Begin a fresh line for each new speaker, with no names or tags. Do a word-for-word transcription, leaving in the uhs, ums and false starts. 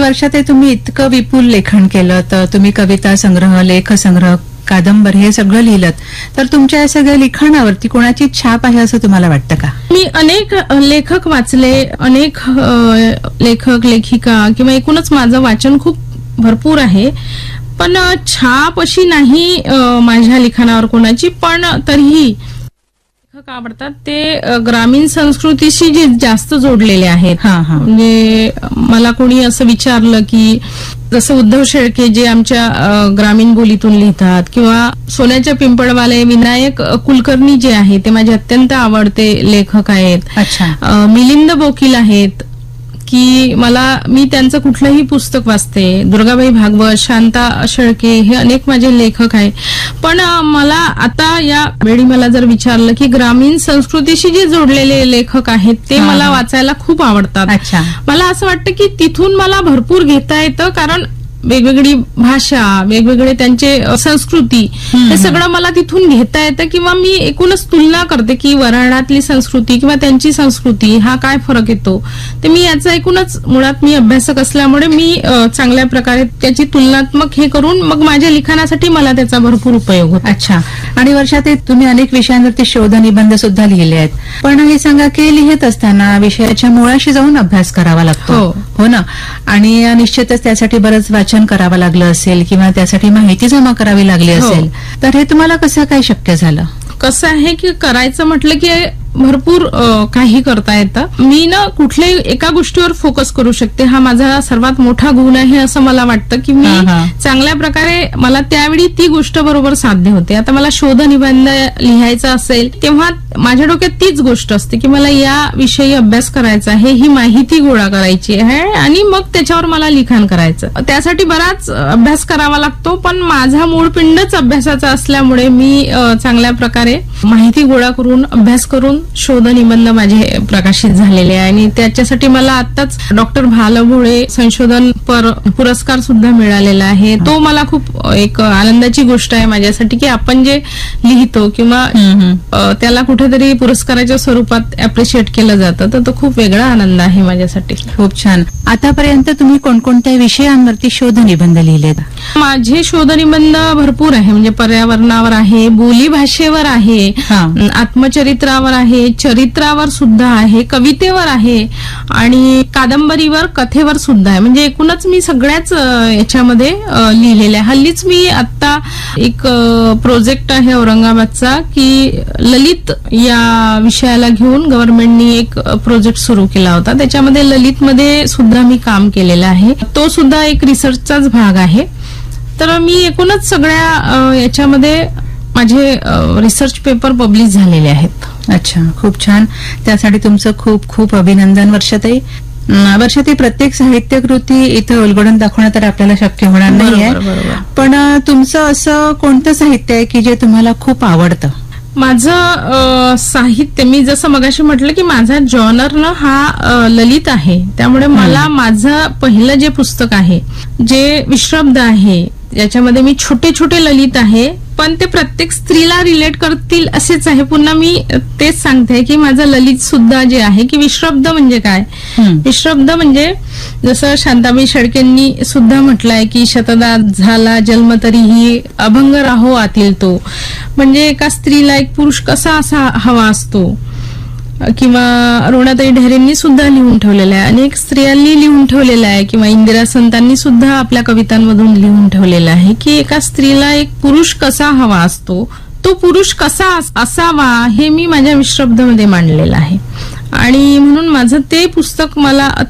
वर्षात तुम्ही इतकं विपुल लेखन केलं, तर तुम्ही कविता संग्रह, लेख संग्रह, कादंबरी हे सगळं लिहिलं, तर तुमच्या या सगळ्या लिखाणावरती कोणाची छाप आहे असं तुम्हाला वाटतं का?
मी अनेक लेखक वाचले, अनेक लेखक लेखिका किंवा एकूणच माझं वाचन खूप भरपूर आहे, पण छाप अशी नाही माझ्या लिखाणावर कोणाची. पण तरीही लेखक आवडतात ते ग्रामीण संस्कृतीशी जे जास्त जोडलेले आहेत. म्हणजे मला कोणी असं विचारलं की जसं उद्धव शेळके जे आमच्या ग्रामीण बोलीतून लिहितात, किंवा सोन्याच्या पिंपळवाले विनायक कुलकर्णी जे आहे ते माझे अत्यंत आवडते लेखक आहेत.
अच्छा.
मिलिंद बोकील आहेत की मला मी त्यांचं कुठलंही पुस्तक वाचते. दुर्गाबाई भागवत, शांता शेळके हे अनेक माझे लेखक आहेत. पण मला आता या वेळी मला जर विचारलं की ग्रामीण संस्कृतीशी जे जोडलेले लेखक आहेत ते मला वाचायला खूप आवडतात.
अच्छा.
मला असं वाटतं की तिथून मला भरपूर घेता येतं, कारण वेगवेगळी भाषा, वेगवेगळे त्यांचे संस्कृती, हे सगळं मला तिथून घेता येतं. किंवा मी एकूणच तुलना करते की वऱ्हाडातली संस्कृती किंवा त्यांची संस्कृती हा काय फरक येतो, ते मी याचा एकूणच मुळात मी अभ्यासक असल्यामुळे मी चांगल्या प्रकारे त्याची तुलनात्मक हे करून मग माझ्या लिखाणासाठी मला त्याचा भरपूर उपयोग होतो.
अच्छा. आणि वर्षात तुम्ही अनेक विषयांवरती शोध निबंध सुद्धा लिहिले आहेत, पण हे सांगा की लिहित असताना विषयाच्या मुळाशी जाऊन अभ्यास करावा लागतो, हो ना? आणि निश्चितच त्यासाठी बरंच वाचन करावं लागलं असेल किंवा त्यासाठी माहिती जमा करावी लागली असेल, तर हे तुम्हाला कसं काय शक्य झालं?
कसं आहे की करायचं म्हटलं की भरपूर काही करता येतं. मी ना कुठल्याही एका गोष्टीवर फोकस करू शकते, हा माझा सर्वात मोठा गुण आहे असं मला वाटतं की मी चांगल्या प्रकारे मला त्यावेळी ती गोष्ट बरोबर साध्य होते. आता मला शोध निबंध लिहायचा असेल तेव्हा माझ्या डोक्यात तीच गोष्ट असते की मला या विषयी अभ्यास करायचा आहे, ही माहिती गोळा करायची आहे आणि मग त्याच्यावर मला लिखाण करायचं. त्यासाठी बराच अभ्यास करावा लागतो, पण माझा मूळ पिंडच अभ्यासाचा असल्यामुळे मी चांगल्या प्रकारे माहिती गोळा करून अभ्यास करून शोध निबंध माझे प्रकाशित झालेले आहे. आणि त्याच्यासाठी मला आताच डॉक्टर भालभोळे संशोधन पर पुरस्कार सुद्धा मिळालेला आहे. तो मला खूप एक आनंदाची गोष्ट आहे माझ्यासाठी की आपण जे लिहितो किंवा त्याला कुठेतरी पुरस्काराच्या स्वरूपात अप्रिशिएट केलं जातं, तर तो खूप वेगळा आनंद आहे माझ्यासाठी.
खूप छान. आतापर्यंत तुम्ही कोणकोणत्या विषयांवरती शोध निबंध लिहिलेत?
माझे शोध निबंध भरपूर आहे. म्हणजे पर्यावरणावर आहे, बोली भाषेवर आहे, आत्मचरित्रावर आहे, चरित्रावर सुद्धा आहे, कवितेवर आहे आणि कादंबरीवर, कथेवर सुद्धा आहे. म्हणजे एकूणच मी सगळ्याच याच्यामध्ये लिहिलेल्या आहे. हल्लीच मी आता एक प्रोजेक्ट आहे औरंगाबादचा की ललित या विषयाला घेऊन गव्हर्नमेंटनी एक प्रोजेक्ट सुरू केला होता. त्याच्यामध्ये ललितमध्ये सुद्धा मी काम केलेलं आहे. तो सुद्धा एक रिसर्चचाच भाग आहे. तर मी एकूणच सगळ्या याच्यामध्ये माझे रिसर्च पेपर पब्लिश झालेले आहेत.
अच्छा, खूप छान. त्यासाठी तुमचं खूप खूप अभिनंदन वर्षाताई. वर्षाताई, प्रत्येक साहित्य कृती इथं उलगडून दाखवणं तर आपल्याला शक्य होणार नाहीये, पण तुमचं असं कोणतं साहित्य आहे की जे तुम्हाला खूप आवडतं?
माझं साहित्य, मी जसं मगाशी म्हटलं की माझा जॉनर ना हा ललित आहे. त्यामुळे मला माझं पहिलं जे पुस्तक आहे जे विश्रब्द आहे, याच्यामध्ये मी छोटे छोटे ललित आहे, पण ते प्रत्येक स्त्रीला रिलेट करतील असेच आहे. पुन्हा मी तेच सांगते की माझं ललित सुद्धा जे आहे की विश्रब्द म्हणजे काय. विश्रब्द म्हणजे जसं शांताबाई शेळकेंनी सुद्धा म्हटलंय की शतदा झाला जन्म तरीही अभंग राहो आतील तो. म्हणजे एका स्त्रीला एक पुरुष कसा असा हवा असतो. किंवा अरुणाताई ढेरेंनी सुद्धा लिहून ठेवलेलं आहे, अनेक स्त्रियांनी लिहून ठेवलेलं आहे, किंवा इंदिरा संतांनी सुद्धा आपल्या कवितांमधून लिहून ठेवलेलं आहे की एका स्त्रीला एक पुरुष कसा हवा असतो, तो पुरुष कसा असावा हे मी माझ्या विश्रब्दमध्ये मांडलेलं आहे. आणि म्हणून माझं ते पुस्तक मला